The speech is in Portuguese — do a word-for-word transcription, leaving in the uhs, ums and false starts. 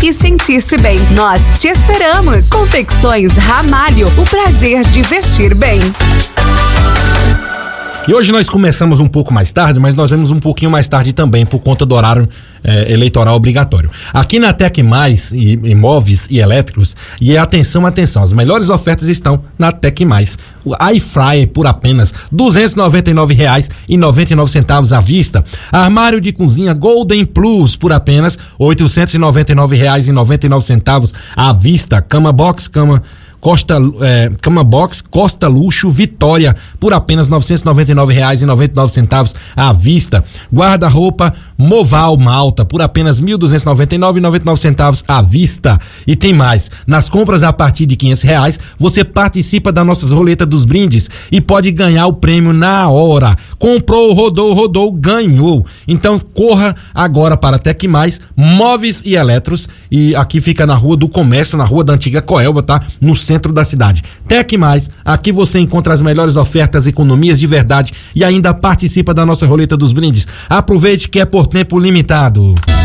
e sentir-se bem. Nós te esperamos. Confecções Ramalho, o prazer de vestir bem. E hoje nós começamos um pouco mais tarde, mas nós vamos um pouquinho mais tarde também, por conta do horário é, eleitoral obrigatório. Aqui na Tec Mais, e, imóveis e elétricos, e atenção, atenção, as melhores ofertas estão na Tec Mais. O Air Fryer por apenas duzentos e noventa e nove reais e noventa e nove centavos à vista. Armário de cozinha Golden Plus por apenas oitocentos e noventa e nove reais e noventa e nove centavos à vista. Cama Box, cama... Costa, é, Cama Box Costa Luxo Vitória por apenas novecentos e noventa e nove reais e noventa e nove centavos à vista. Guarda-roupa Moval Malta por apenas mil duzentos e noventa e nove reais e noventa e nove centavos à vista. E tem mais, nas compras a partir de quinhentos reais você participa da nossa roleta dos brindes e pode ganhar o prêmio na hora. Comprou, rodou, rodou, ganhou. Então corra agora para Tec Mais Móveis e Eletros, e aqui fica na Rua do Comércio, na Rua da Antiga Coelba, tá? No centro da cidade. Tec Mais, aqui você encontra as melhores ofertas, economias de verdade e ainda participa da nossa roleta dos brindes. Aproveite que é por tempo limitado.